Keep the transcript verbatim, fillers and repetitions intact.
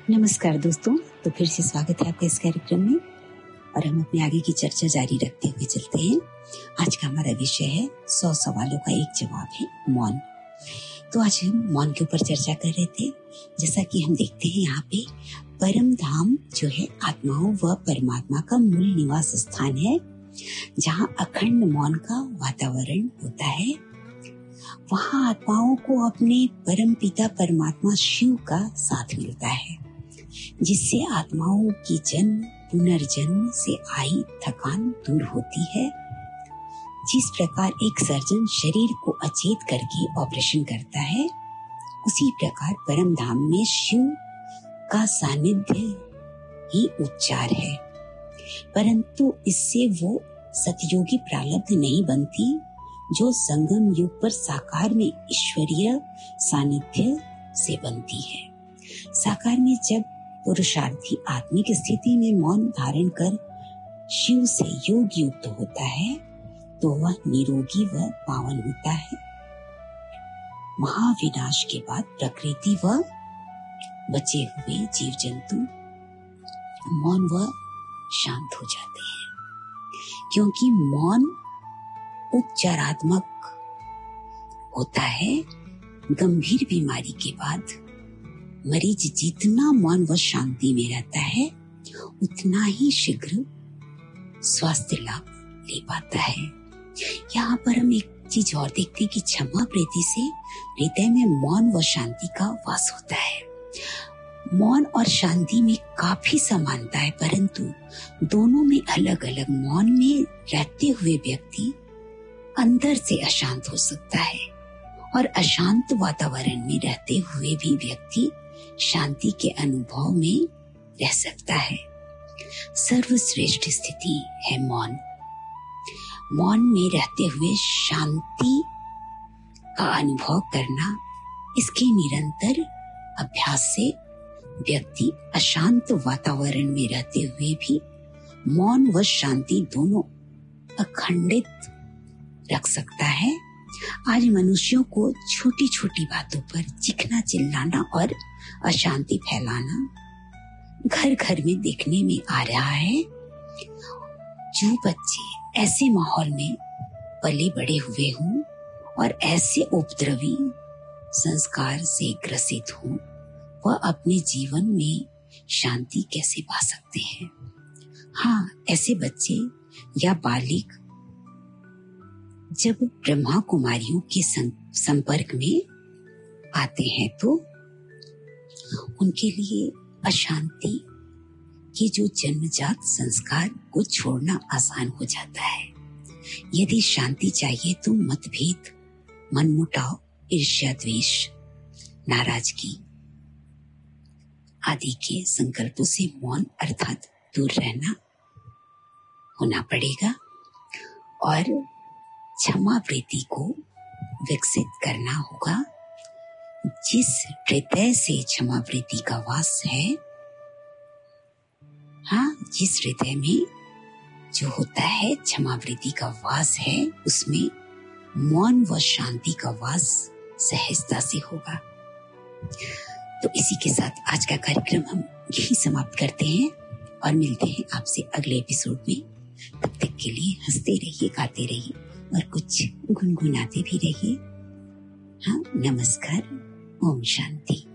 नमस्कार दोस्तों, तो फिर से स्वागत है आपका इस कार्यक्रम में और हम अपने आगे की चर्चा जारी रखते हुए चलते हैं। आज का हमारा विषय है सौ सवालों का एक जवाब है मौन। तो आज हम मौन के ऊपर चर्चा कर रहे थे। जैसा कि हम देखते हैं यहाँ पे परम धाम जो है आत्माओं व परमात्मा का मूल निवास स्थान है, जहाँ अखंड मौन का वातावरण होता है। वहाँ आत्माओं को अपने परम पिता परमात्मा शिव का साथ मिलता है, जिससे आत्माओं की जन्म पुनर्जन्म से आई थकान दूर होती है। जिस प्रकार एक सर्जन शरीर को अचेत करके ऑपरेशन करता है, उसी प्रकार परम धाम में शिव का सानिध्य ही उपचार है। परंतु इससे वो सतयोगी प्रारब्ध नहीं बनती जो संगम युग पर साकार में ईश्वरीय सानिध्य से बनती है। साकार में जब पुरुषार्थी आत्मिक स्थिति में मौन धारण कर शिव से योग युक्त होता है, तो वह निरोगी व पावन होता है। महाविनाश के बाद प्रकृति व बचे हुए जीव जंतु मौन व शांत हो जाते हैं, क्योंकि मौन उपचारात्मक होता है। गंभीर बीमारी के बाद मरीज जितना मौन व शांति में रहता है, उतना ही शीघ्र स्वास्थ्य लाभ ले पाता है। यहाँ पर हम एक चीज और देखते हैं कि क्षमा प्रीति से हृदय में मौन व शांति का वास होता है। मौन और शांति में काफी समानता है, परंतु दोनों में अलग अलग। मौन में रहते हुए व्यक्ति अंदर से अशांत हो सकता है और अशांत वातावरण में रहते हुए भी व्यक्ति शांति के अनुभव में रह सकता है। सर्वश्रेष्ठ स्थिति है मौन। मौन में रहते हुए शांति का अनुभव करना, इसके निरंतर अभ्यास से व्यक्ति अशांत वातावरण में रहते हुए भी मौन व शांति दोनों अखंडित रख सकता है। आज मनुष्यों को छोटी छोटी बातों पर चीखना चिल्लाना और अशांति फैलाना घर घर में देखने में आ रहा है। जो बच्चे ऐसे माहौल में पले बड़े हुए हों और ऐसे उपद्रवी संस्कार से ग्रसित हों, वह अपने जीवन में शांति कैसे पा सकते हैं। हाँ, ऐसे बच्चे या बालिग जब ब्रह्मा कुमारियों के संपर्क में आते हैं, तो उनके लिए अशांति के जो जन्मजात संस्कार को छोड़ना आसान हो जाता है। यदि शांति चाहिए तो मतभेद, मनमुटाव, ईर्ष्या, द्वेष, नाराजगी आदि के संकल्पों से मौन अर्थात दूर रहना होना पड़ेगा और क्षमा प्रीति को विकसित करना होगा। जिस हृदय से क्षमा प्रीति का वास है, हाँ, जिस हृदय में जो होता है क्षमा प्रीति का वास है, उसमें मौन व शांति का वास सहजता से होगा। तो इसी के साथ आज का कार्यक्रम हम यही समाप्त करते हैं और मिलते हैं आपसे अगले एपिसोड में। तब तक के लिए हंसते रहिए, गाते रहिए और कुछ गुनगुनाते भी रहिए। हाँ, नमस्कार, ओम शांति।